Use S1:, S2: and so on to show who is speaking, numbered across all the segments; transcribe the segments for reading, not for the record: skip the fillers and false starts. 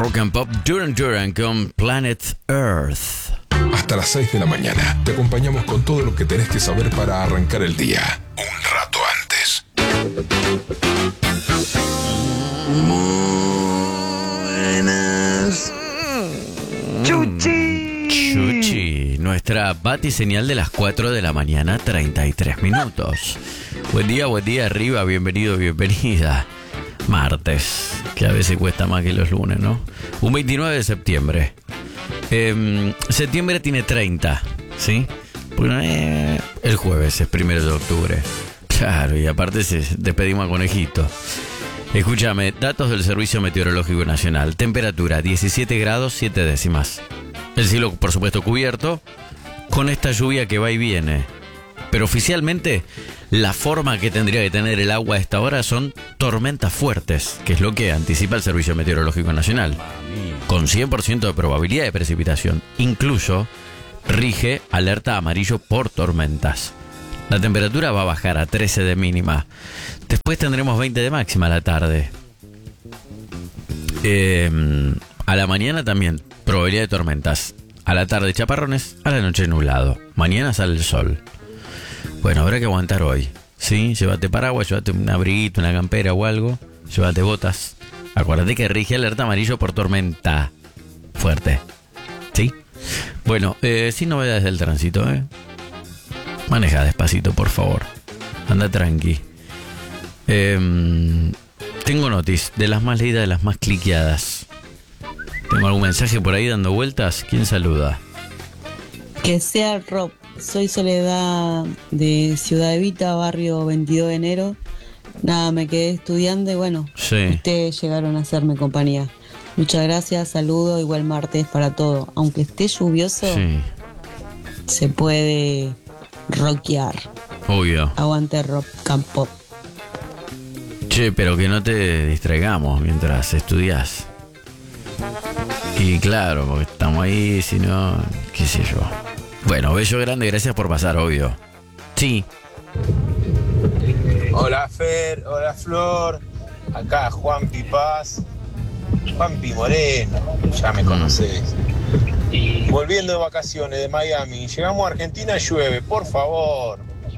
S1: Rock and Pop Duran Duran con Planet Earth.
S2: Hasta las 6 de la mañana te acompañamos con todo lo que tenés que saber para arrancar el día. Un rato antes.
S1: Buenas. Chuchi, nuestra batiseñal de las 4 de la mañana, 33 minutos. Buen día, arriba, bienvenido, bienvenida. Martes, que a veces cuesta más que los lunes, ¿no? Un 29 de septiembre. Septiembre tiene 30, ¿sí? Bueno, el jueves es 1 de octubre. Claro, y aparte despedimos a Conejito. Escúchame, datos del Servicio Meteorológico Nacional. Temperatura 17 grados 7 décimas. El cielo, por supuesto, cubierto, con esta lluvia que va y viene. Pero oficialmente, la forma que tendría que tener el agua a esta hora son tormentas fuertes, que es lo que anticipa el Servicio Meteorológico Nacional. Con 100% de probabilidad de precipitación. Incluso rige alerta amarillo por tormentas. La temperatura va a bajar a 13 de mínima. Después tendremos 20 de máxima a la tarde. A la mañana también probabilidad de tormentas. A la tarde chaparrones, a la noche nublado. Mañana sale el sol. Bueno, habrá que aguantar hoy. ¿Sí? Llévate paraguas, llévate un abriguito, una campera o algo. Llévate botas. Acuérdate que rige alerta amarillo por tormenta fuerte. ¿Sí? Bueno, sin novedades del tránsito, Maneja despacito, por favor. Anda tranqui. Tengo notis de las más leídas, de las más cliqueadas. Tengo algún mensaje por ahí dando vueltas. ¿Quién saluda?
S3: Que sea Rob. Soy Soledad de Ciudad Evita, barrio 22 de enero. Nada, me quedé estudiando y bueno,
S1: sí.
S3: Ustedes llegaron a hacerme compañía. Muchas gracias, saludo y buen martes para todo. Aunque esté lluvioso,
S1: sí,
S3: se puede rockear.
S1: Obvio.
S3: Aguante Rock and Pop.
S1: Che, pero que no te distraigamos mientras estudias. Y claro, porque estamos ahí, si no, qué sé yo. Bueno, bello grande, gracias por pasar, obvio. Sí.
S4: Hola Fer, hola Flor, acá Juanpi Paz, Juanpi Moreno, ya me conocés. Volviendo de vacaciones de Miami, llegamos a Argentina, llueve, por favor.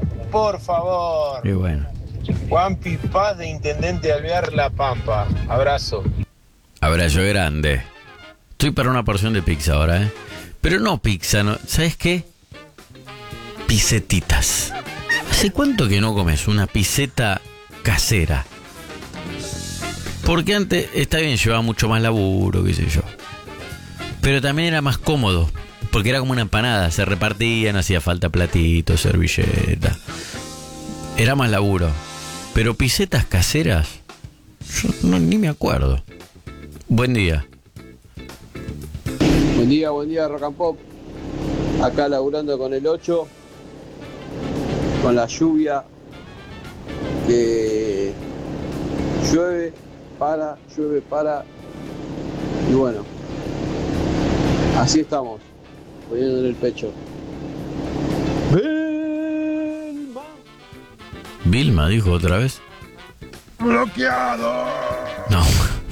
S1: Y bueno.
S4: Juanpi Paz de Intendente de Alvear La Pampa, abrazo.
S1: Abrazo grande. Estoy para una porción de pizza ahora, Pero no pizza, ¿no? ¿Sabes qué? Pisetitas. ¿Hace cuánto que no comes una piseta casera? Porque antes, está bien, llevaba mucho más laburo, qué sé yo. Pero también era más cómodo, porque era como una empanada, se repartían, hacía falta platito, servilleta. Era más laburo. Pero pisetas caseras, yo ni me acuerdo. Buen día.
S5: Buen día, Rock and Pop. Acá laburando con el 8, con la lluvia que llueve, para. Y bueno, así estamos, poniendo en el pecho.
S1: Vilma dijo otra vez.
S4: ¡Bloqueado!
S1: No.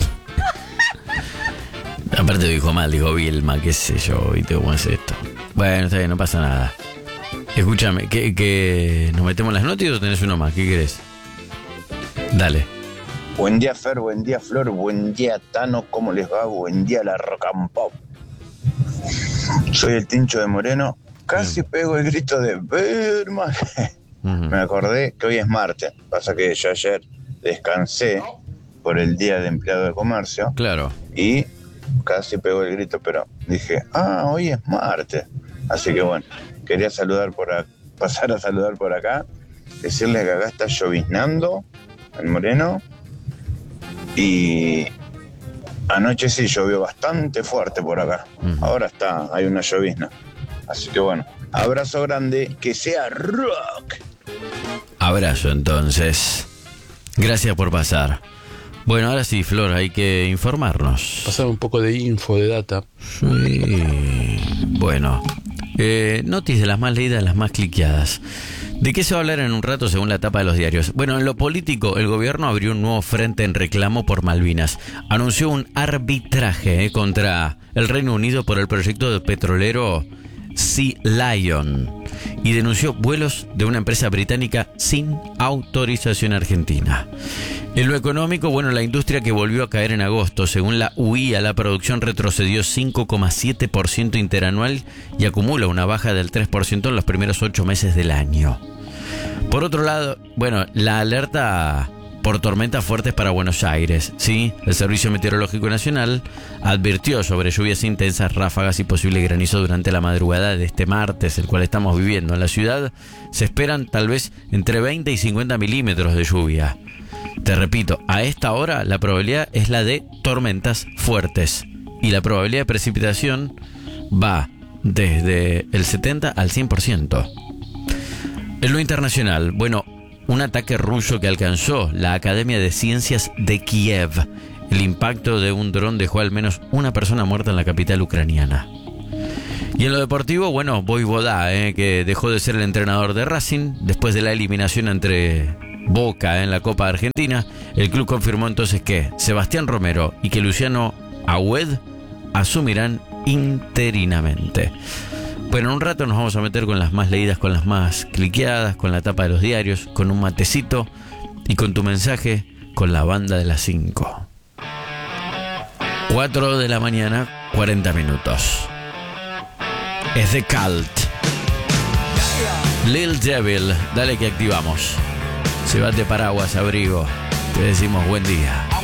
S1: Aparte dijo mal, dijo Vilma, qué sé yo, ¿viste cómo es esto? Bueno, está bien, no pasa nada. Escúchame, ¿que nos metemos las noticias o tenés uno más? ¿Qué querés? Dale.
S6: Buen día Fer, buen día Flor, buen día Tano, ¿cómo les va? Buen día la Rock and Pop. Soy el Tincho de Moreno, casi pego el grito de Vilma. Me acordé que hoy es martes, pasa que yo ayer descansé por el día de empleado de comercio.
S1: Claro.
S6: Y casi pegó el grito, pero dije, hoy es martes. Así que bueno, quería pasar a saludar por acá, decirles que acá está lloviznando en Moreno. Y anoche sí llovió bastante fuerte por acá. Ahora hay una llovizna. Así que bueno, abrazo grande, que sea rock.
S1: Abrazo entonces. Gracias por pasar. Bueno, ahora sí, Flor, hay que informarnos.
S7: Pasar un poco de info, de data.
S1: Sí. Bueno, Notis de las más leídas, las más cliqueadas. ¿De qué se va a hablar en un rato según la tapa de los diarios? Bueno, en lo político, el gobierno abrió un nuevo frente en reclamo por Malvinas. Anunció un arbitraje contra el Reino Unido por el proyecto del petrolero Sea Lion y denunció vuelos de una empresa británica sin autorización argentina. En lo económico, bueno, la industria que volvió a caer en agosto, según la UIA, la producción retrocedió 5,7% interanual y acumula una baja del 3% en los primeros 8 meses del año. Por otro lado, bueno, la alerta por tormentas fuertes para Buenos Aires, ¿sí? El Servicio Meteorológico Nacional advirtió sobre lluvias intensas, ráfagas y posible granizo durante la madrugada de este martes, el cual estamos viviendo. En la ciudad se esperan tal vez entre 20 y 50 milímetros de lluvia. Te repito, a esta hora la probabilidad es la de tormentas fuertes y la probabilidad de precipitación va desde el 70 al 100%. En lo internacional, bueno, un ataque ruso que alcanzó la Academia de Ciencias de Kiev. El impacto de un dron dejó al menos una persona muerta en la capital ucraniana. Y en lo deportivo, bueno, Voivodá, que dejó de ser el entrenador de Racing después de la eliminación entre Boca en la Copa de Argentina. El club confirmó entonces que Sebastián Romero y que Luciano Agüed asumirán interinamente. Bueno, en un rato nos vamos a meter con las más leídas, con las más cliqueadas, con la tapa de los diarios, con un matecito y con tu mensaje con la banda de las 5. 4 de la mañana, 40 minutos. Es The Cult. Lil Devil, dale que activamos. Se va de paraguas, abrigo. Te decimos buen día.